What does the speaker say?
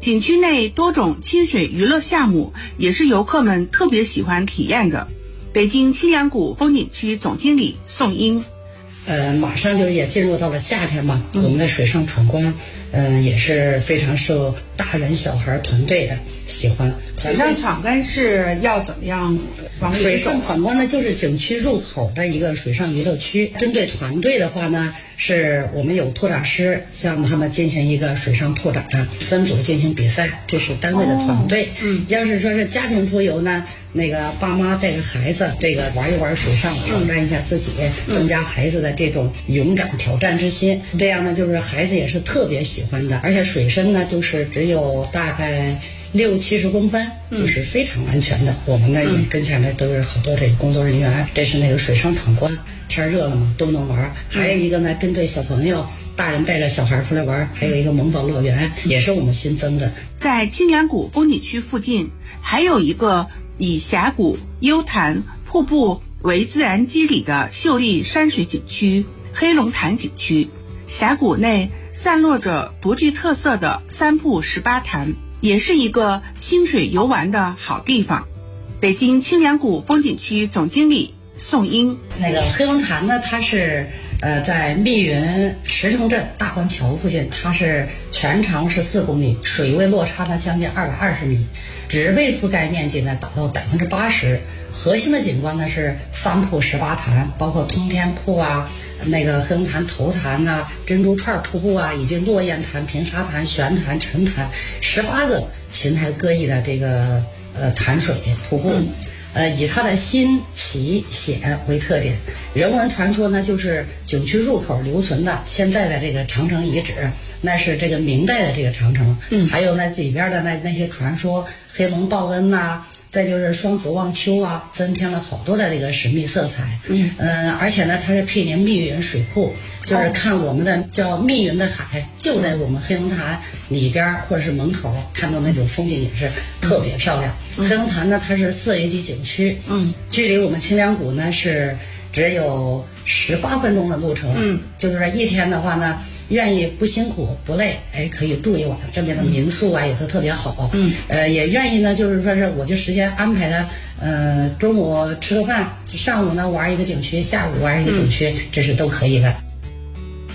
景区内多种亲水娱乐项目也是游客们特别喜欢体验的。北京清凉谷风景区总经理宋英。 马上就也进入到了夏天嘛，我们的水上闯关，也是非常受大人小孩团队的喜欢。 水上闯关是要怎么样往里走？ 水上闯关呢，就是景区入口的一个水上娱乐区。针对团队的话呢，是我们有拓展师向他们进行一个水上拓展，分组进行比赛，这是单位的团队。要是说是家庭出游呢，那个爸妈带着孩子，这个玩一玩水上，挑战一下自己，增加孩子的这种勇敢挑战之心。这样呢，就是孩子也是特别喜欢的，而且水深呢，就是只有大概60-70公分，就是非常安全的。我们呢也跟前呢都是好多这个工作人员，这是那个水上闯关，天热了嘛都能玩。还有一个呢，针对小朋友，大人带着小孩出来玩，还有一个萌宝乐园，也是我们新增的。 在清凉谷风景区附近，还有一个以峡谷、幽潭、瀑布为自然肌理的秀丽山水景区——黑龙潭景区。峡谷内散落着独具特色的3瀑18潭，也是一个清水游玩的好地方。北京清凉谷风景区总经理宋英。 那个黑龙潭呢，它是在密云石城镇大环桥附近，它是全长是4公里，水位落差呢将近220米，植被覆盖面积呢达到80%。核心的景观呢是3瀑18潭，包括通天瀑啊、那个黑龙潭头潭呐、珍珠串瀑布啊，以及落雁潭、平沙潭、玄潭、沉潭18个形态各异的这个潭水瀑布。以它的新奇险为特点。人文传说呢，就是景区入口留存的现在的这个长城遗址，那是这个明代的这个长城。还有呢里边的那些传说，黑龙报恩呐，再就是双子望秋啊，增添了好多的这个神秘色彩。而且呢，它是毗邻密云水库，就是看我们的叫密云的海，就在我们黑龙潭里边或者是门口，看到那种风景也是特别漂亮。黑龙潭呢，它是4A级景区，距离我们清凉谷呢是只有18分钟的路程。就是说一天的话呢，愿意不辛苦不累，可以住一晚，这边的民宿啊也都特别好。也愿意呢，就是说是我就时间安排的，中午吃个饭，上午呢玩一个景区，下午玩一个景区，这是都可以的。